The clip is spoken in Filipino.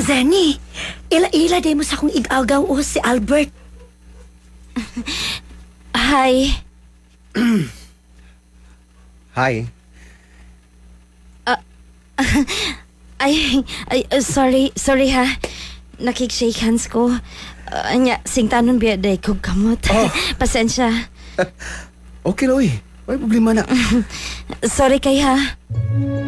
Zenny, ila-ila day mo sa akong igagaw o si Albert. Hi. Hi. Sorry ha. Nakik-shake hands ko. Anya, singtanon biya day kog kamot. Oh. Pasensya. Okay, Loy. May problema na. Sorry kay ha.